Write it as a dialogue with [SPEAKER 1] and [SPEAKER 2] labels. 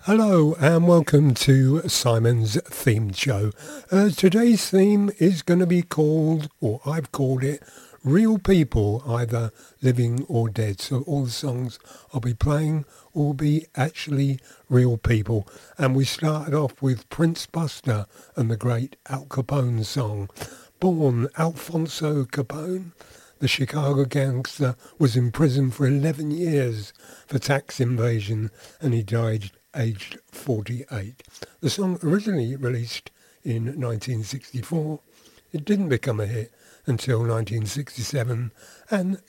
[SPEAKER 1] Hello and welcome to Simon's themed show. Today's theme is going to be called, or I've called it, Real People, either living or dead. So all the songs I'll be playing will be actually real people. And we started off with Prince Buster and the great Al Capone song. Born Alfonso Capone, the Chicago gangster, was in prison for 11 years for tax evasion, and he died aged 48. The song originally released in 1964. It didn't become a hit until 1967 and